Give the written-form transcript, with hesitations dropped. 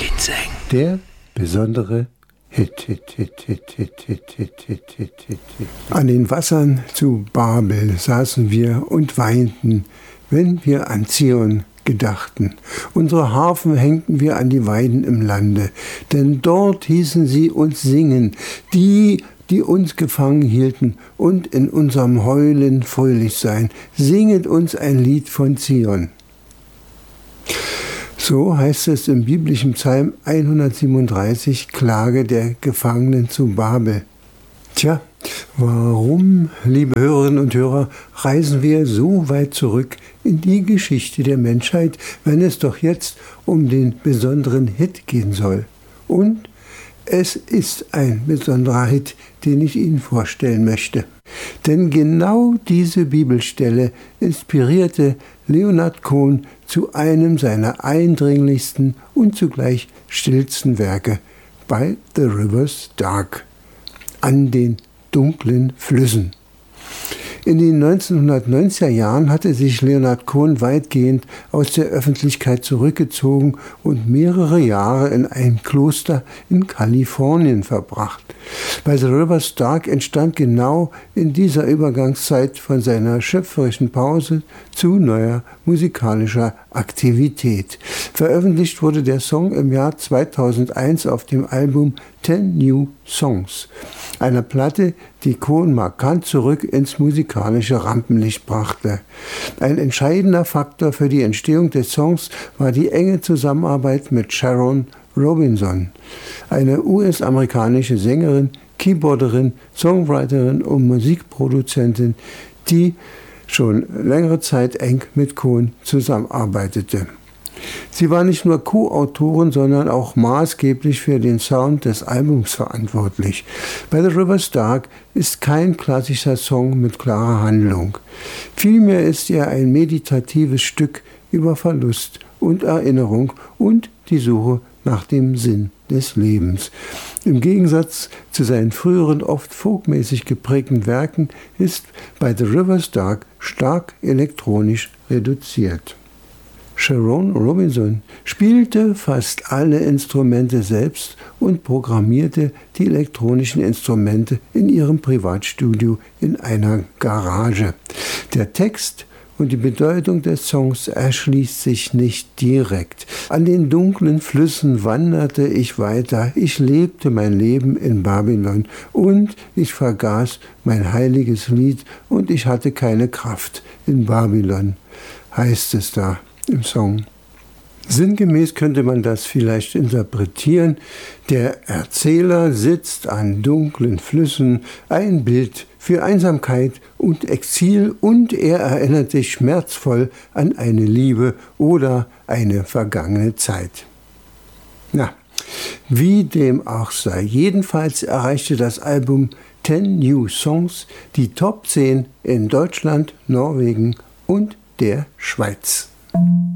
Ginseng. Der besondere Hit. An den Wassern zu Babel saßen wir und weinten, wenn wir an Zion gedachten. Unsere Harfen hängten wir an die Weiden im Lande, denn dort hießen sie uns singen, die uns gefangen hielten und in unserem Heulen fröhlich sein. Singet uns ein Lied von Zion. So heißt es im biblischen Psalm 137, Klage der Gefangenen zu Babel. Tja, warum, liebe Hörerinnen und Hörer, reisen wir so weit zurück in die Geschichte der Menschheit, wenn es doch jetzt um den besonderen Hit gehen soll? Und es ist ein besonderer Hit, den ich Ihnen vorstellen möchte. Denn genau diese Bibelstelle inspirierte Leonard Cohen zu einem seiner eindringlichsten und zugleich stillsten Werke, By the Rivers Dark, an den dunklen Flüssen. In den 1990er Jahren hatte sich Leonard Cohen weitgehend aus der Öffentlichkeit zurückgezogen und mehrere Jahre in einem Kloster in Kalifornien verbracht. By the Rivers Dark entstand genau in dieser Übergangszeit von seiner schöpferischen Pause zu neuer musikalischer Aktivität. Veröffentlicht wurde der Song im Jahr 2001 auf dem Album 10 New Songs, einer Platte, die Cohen markant zurück ins musikalische Rampenlicht brachte. Ein entscheidender Faktor für die Entstehung des Songs war die enge Zusammenarbeit mit Sharon Robinson, eine US-amerikanische Sängerin, Keyboarderin, Songwriterin und Musikproduzentin, die schon längere Zeit eng mit Cohen zusammenarbeitete. Sie war nicht nur Co-Autorin, sondern auch maßgeblich für den Sound des Albums verantwortlich. By the Rivers Dark ist kein klassischer Song mit klarer Handlung. Vielmehr ist er ein meditatives Stück über Verlust und Erinnerung und die Suche nach dem Sinn des Lebens. Im Gegensatz zu seinen früheren, oft folkmäßig geprägten Werken ist By the Rivers Dark stark elektronisch reduziert. Sharon Robinson spielte fast alle Instrumente selbst und programmierte die elektronischen Instrumente in ihrem Privatstudio in einer Garage. Der Text und die Bedeutung des Songs erschließt sich nicht direkt. An den dunklen Flüssen wanderte ich weiter, ich lebte mein Leben in Babylon und ich vergaß mein heiliges Lied und ich hatte keine Kraft in Babylon, heißt es da im Song. Sinngemäß könnte man das vielleicht interpretieren: Der Erzähler sitzt an dunklen Flüssen, ein Bild für Einsamkeit und Exil, und er erinnert sich schmerzvoll an eine Liebe oder eine vergangene Zeit. Na, wie dem auch sei, jedenfalls erreichte das Album 10 New Songs die Top 10 in Deutschland, Norwegen und der Schweiz.